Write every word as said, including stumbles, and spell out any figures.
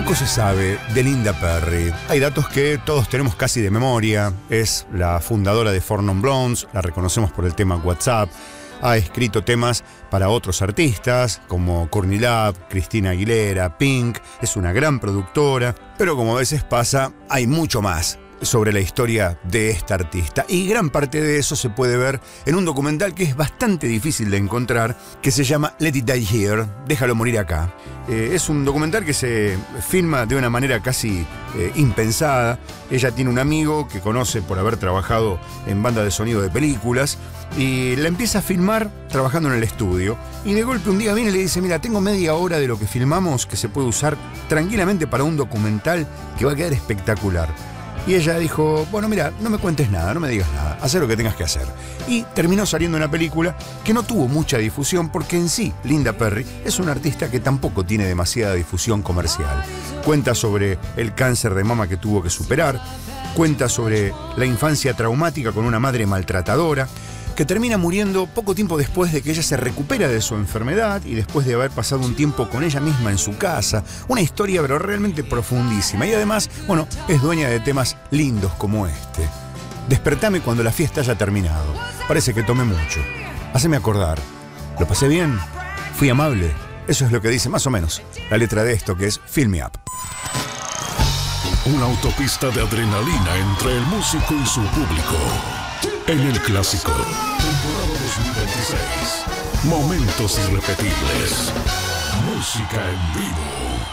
Poco se sabe de Linda Perry. Hay datos que todos tenemos casi de memoria. Es la fundadora de Four Non Blondes, la reconocemos por el tema WhatsApp. Ha escrito temas para otros artistas como Courtney Love, Christina Aguilera, Pink. Es una gran productora, pero como a veces pasa, hay mucho más sobre la historia de esta artista. Y gran parte de eso se puede ver en un documental que es bastante difícil de encontrar, que se llama Let It Die Here, Déjalo Morir Acá. Eh, es un documental que se filma de una manera casi eh, impensada. Ella tiene un amigo que conoce por haber trabajado en banda de sonido de películas y la empieza a filmar trabajando en el estudio. Y de golpe un día viene y le dice: mira, tengo media hora de lo que filmamos que se puede usar tranquilamente para un documental que va a quedar espectacular. Y ella dijo: bueno, mira, no me cuentes nada, no me digas nada, haz lo que tengas que hacer. Y terminó saliendo una película que no tuvo mucha difusión porque en sí Linda Perry es una artista que tampoco tiene demasiada difusión comercial. Cuenta sobre el cáncer de mama que tuvo que superar, cuenta sobre la infancia traumática con una madre maltratadora, que termina muriendo poco tiempo después de que ella se recupera de su enfermedad y después de haber pasado un tiempo con ella misma en su casa. Una historia pero realmente profundísima y además, bueno, es dueña de temas lindos como este. Despertame cuando la fiesta haya terminado. Parece que tomé mucho. Haceme acordar. ¿Lo pasé bien? ¿Fui amable? Eso es lo que dice más o menos la letra de esto, que es Fill Me Up. Una autopista de adrenalina entre el músico y su público. En el clásico, temporada dos mil veintiséis. Momentos irrepetibles. Música en vivo.